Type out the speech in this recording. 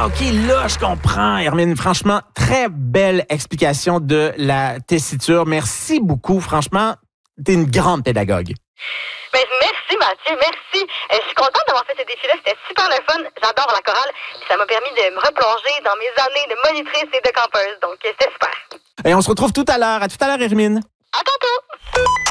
OK, là, je comprends, Hermine. Franchement, très belle explication de la tessiture. Merci beaucoup. Franchement, t'es une grande pédagogue. Ben, merci Mathieu, merci. Je suis contente d'avoir fait ce défi-là, c'était super le fun. J'adore la chorale. Puis ça m'a permis de me replonger dans mes années de monitrice et de campeuse. Donc c'était super. Et on se retrouve tout à l'heure. À tout à l'heure, Hermine. À tantôt!